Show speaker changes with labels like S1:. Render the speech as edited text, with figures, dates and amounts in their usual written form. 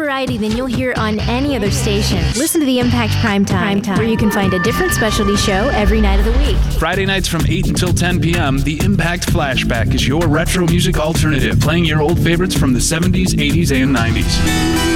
S1: variety than you'll hear on any other station. Listen to the Impact Primetime, where you can find a different specialty show every night of the week.
S2: Friday nights from 8 until 10 p.m., the Impact Flashback is your retro music alternative, playing your old favorites from the 70s, 80s, and 90s.